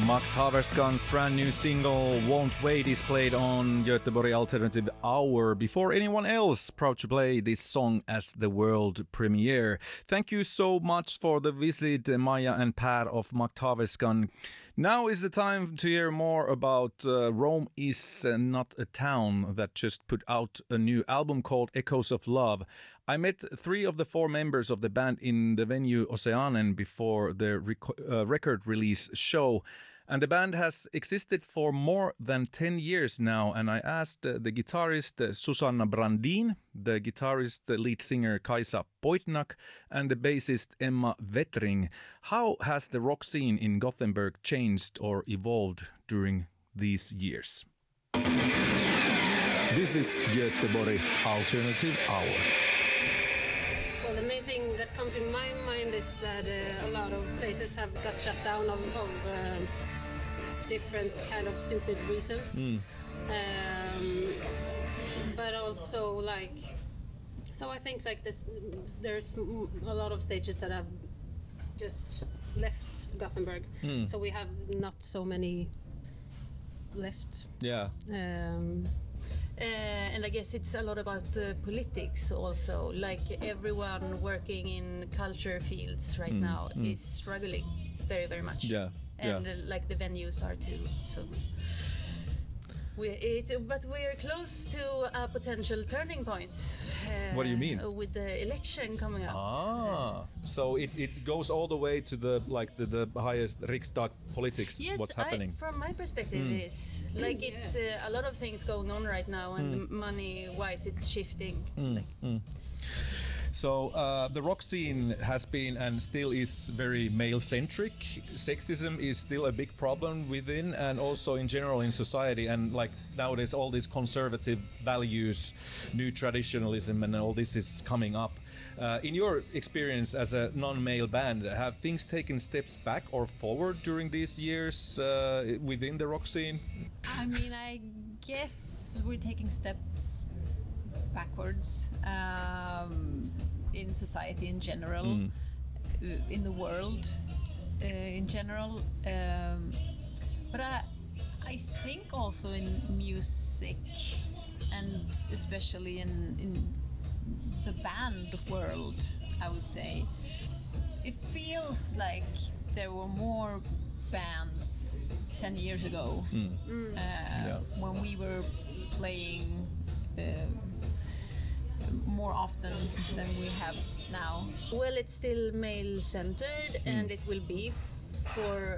Makt Haverskan's brand new single Won't Wait is played on Göteborg Alternative Hour before anyone else. Proud to play this song as the world premiere. Thank you so much for the visit, Maja and Per of Makt Haverskan. Now is the time to hear more about Rome is Not a Town, that just put out a new album called Echoes of Love. I met 3 of the 4 members of the band in the venue Oceanen before the record release show. And the band has existed for more than 10 years now. And I asked the guitarist Susanna Brandin, the guitarist, the lead singer Kaisa Poitnak, and the bassist Emma Wettring. How has the rock scene in Gothenburg changed or evolved during these years? This is Göteborg Alternative Hour. Well, the main thing that comes in my mind is that a lot of places have got shut down of different kind of stupid reasons. But also so I think there's a lot of stages that have just left Gothenburg. So we have not so many left. Yeah. And I guess it's a lot about politics also. Like everyone working in culture fields right now is struggling very, very much. Yeah. And like the venues are too. So but we're close to a potential turning point. What do you mean? With the election coming up. So it goes all the way to the highest Riksdag politics. Yes, what's happening? From my perspective, it is like it's a lot of things going on right now, and money-wise, it's shifting. So the rock scene has been and still is very male-centric. Sexism is still a big problem within and also in general in society. And like nowadays, all these conservative values, new traditionalism, and all this is coming up. In your experience as a non-male band, have things taken steps back or forward during these years within the rock scene? I mean, I guess we're taking steps backwards in society in general, in the world in general, but I think also in music and especially in the band world, I would say it feels like there were more bands 10 years ago when we were playing more often than we have now. Well, it's still male-centered, and it will be for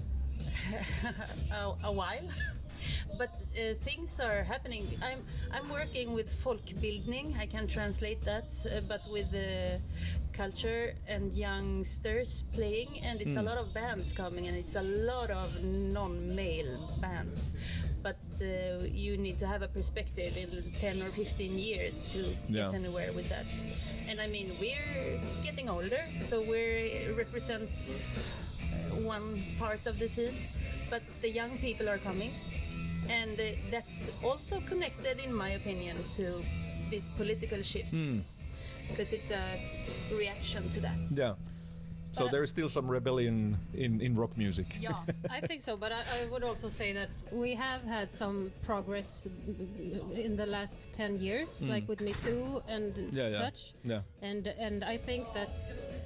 a while. But things are happening. I'm working with folkbildning. I can translate that, but with the culture and youngsters playing, and it's a lot of bands coming, and it's a lot of non-male bands. But you need to have a perspective in 10 or 15 years to get anywhere with that. And I mean, we're getting older, so we represent one part of the scene, but the young people are coming. And that's also connected, in my opinion, to these political shifts, because it's a reaction to that. Yeah. So there is still some rebellion in rock music. Yeah, I think so. But I would also say that we have had some progress in the last 10 years, like with Me Too and such. Yeah. And I think that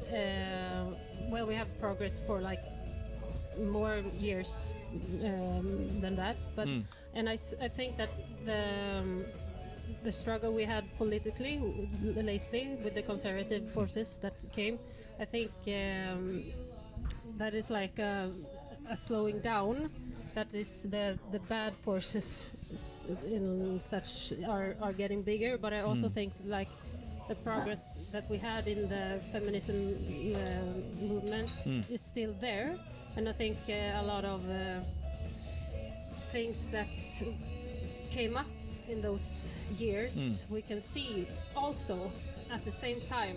we have progress for like more years than that. But and I think that the struggle we had politically lately with the conservative forces that came, I think that is like a slowing down. That is the bad forces in such are getting bigger. But I also think like the progress that we had in the feminism movements is still there, and I think a lot of things that came up in those years we can see also at the same time